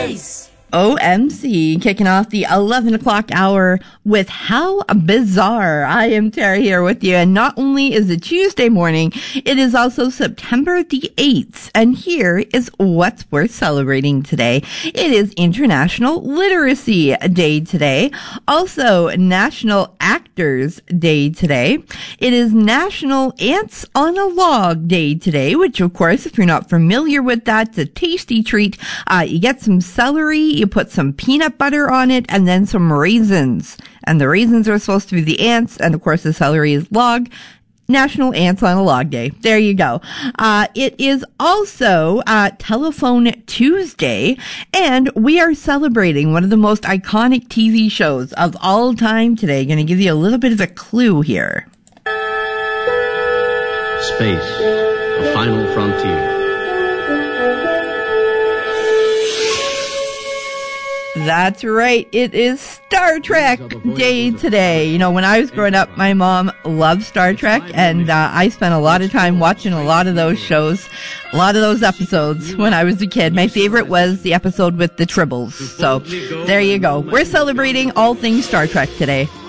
Space. OMC, kicking off the 11 o'clock hour with How Bizarre. I am Tara here with you, and not only is it Tuesday morning, it is also September the 8th, and here is what's worth celebrating today. It is International Literacy Day today, also National Actors Day today. It is National Ants on a Log Day today, which of course, if you're not familiar with that, it's a tasty treat. You get some celery, you put some peanut butter on it, and then some raisins. And the raisins are supposed to be the ants, and of course the celery is log. National Ants on a Log Day. There you go. It is also Telephone Tuesday, and we are celebrating one of the most iconic TV shows of all time today. Going to give you a little bit of a clue here. Space, the final frontier. That's right. It is Star Trek Day today. You know, when I was growing up, my mom loved Star Trek, and I spent a lot of time watching a lot of those shows, a lot of those episodes when I was a kid. My favorite was the episode with the Tribbles. So there you go. We're celebrating all things Star Trek today.